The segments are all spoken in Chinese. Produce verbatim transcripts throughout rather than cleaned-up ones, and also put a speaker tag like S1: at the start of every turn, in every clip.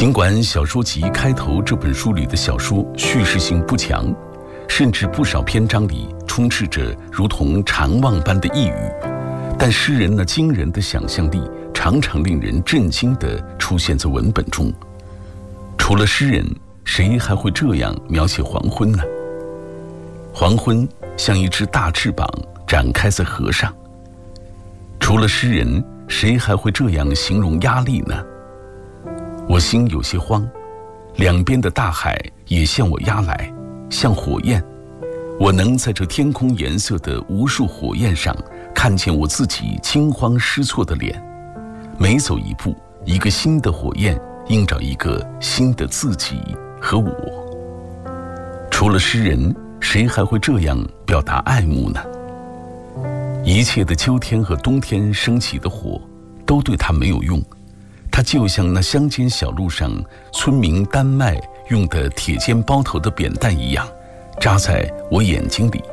S1: 尽管小说集开头这本书里的小说叙事性不强，甚至不少篇章里充斥着如同长望般的呓语，但诗人那惊人的想象力常常令人震惊地出现在文本中。除了诗人，谁还会这样描写黄昏呢？黄昏像一只大翅膀展开在河上。除了诗人，谁还会这样形容压力呢？我心有些慌，两边的大海也向我压来，像火焰。我能在这天空颜色的无数火焰上看见我自己惊慌失措的脸。每走一步，一个新的火焰映照一个新的自己和我。除了诗人，谁还会这样表达爱慕呢？一切的秋天和冬天升起的火都对他没有用，它就像那乡间小路上村民担麦用的铁尖包头的扁担一样，扎在我眼睛里。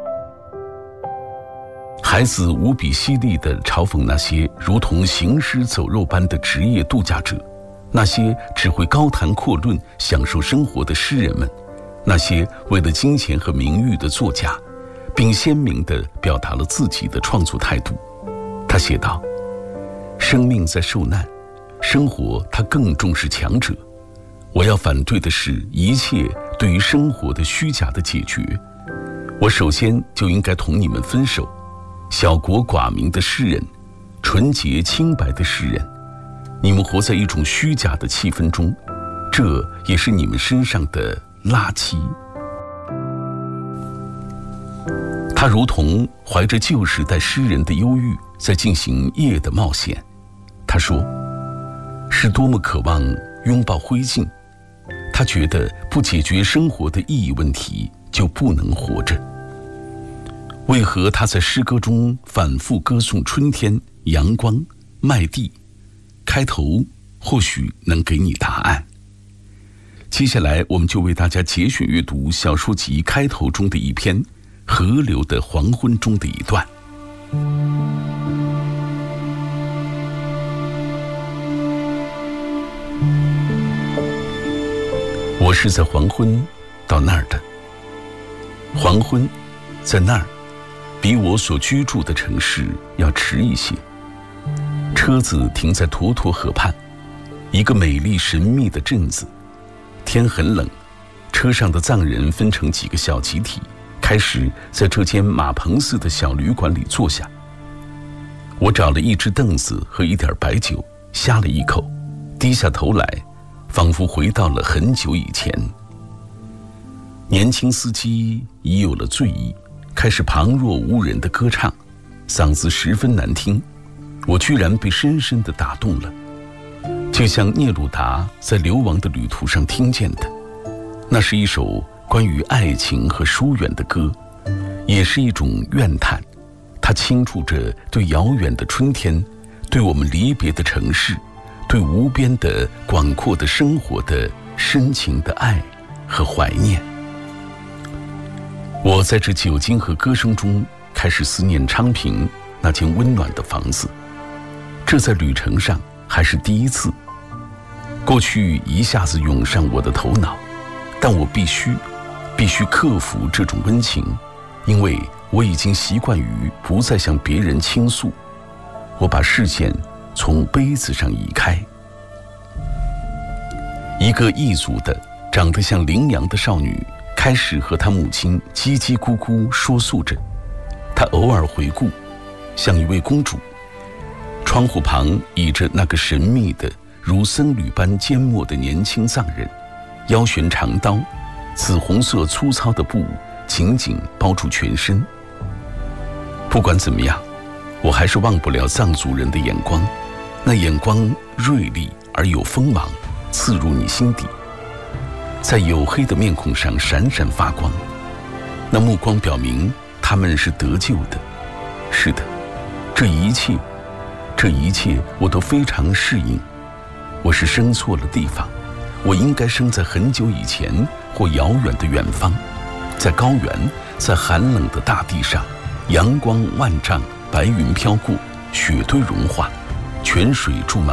S1: 孩子无比犀利地嘲讽那些如同行尸走肉般的职业度假者，那些只会高谈阔论享受生活的诗人们，那些为了金钱和名誉的作家，并鲜明地表达了自己的创作态度。他写道：生命在受难，生活它更重视强者。我要反对的是一切对于生活的虚假的解决。我首先就应该同你们分手，小国寡民的诗人，纯洁清白的诗人，你们活在一种虚假的气氛中，这也是你们身上的垃圾。他如同怀着旧时代诗人的忧郁，在进行夜的冒险。他说，是多么渴望拥抱灰烬。他觉得不解决生活的意义问题，就不能活着。为何他在诗歌中反复歌颂春天、阳光、麦地？开头或许能给你答案。接下来我们就为大家节选阅读小说集开头中的一篇《河流的黄昏》中的一段。我是在黄昏到那儿的。黄昏在那儿，比我所居住的城市要迟一些。车子停在沱沱河畔，一个美丽神秘的镇子。天很冷，车上的藏人分成几个小集体，开始在这间马棚似的小旅馆里坐下。我找了一只凳子和一点白酒，呷了一口，低下头来，仿佛回到了很久以前。年轻司机已有了醉意，开始旁若无人的歌唱，嗓子十分难听。我居然被深深地打动了，就像聂鲁达在流亡的旅途上听见的。那是一首关于爱情和疏远的歌，也是一种怨叹。它倾注着对遥远的春天，对我们离别的城市，对无边的广阔的生活的深情的爱和怀念。我在这酒精和歌声中开始思念昌平那间温暖的房子，这在旅程上还是第一次。过去一下子涌上我的头脑，但我必须必须克服这种温情，因为我已经习惯于不再向别人倾诉。我把视线从杯子上移开。一个异族的长得像羚羊的少女开始和她母亲叽叽咕咕说诉着，她偶尔回顾，像一位公主。窗户旁倚着那个神秘的如僧侣般缄默的年轻藏人，腰悬长刀，紫红色粗糙的布紧紧包住全身。不管怎么样，我还是忘不了藏族人的眼光，那眼光锐利而有锋芒，刺入你心底，在黝黑的面孔上闪闪发光。那目光表明他们是得救的。是的，这一切这一切我都非常适应。我是生错了地方，我应该生在很久以前或遥远的远方，在高原，在寒冷的大地上，阳光万丈，白云飘过，雪堆融化，泉水注满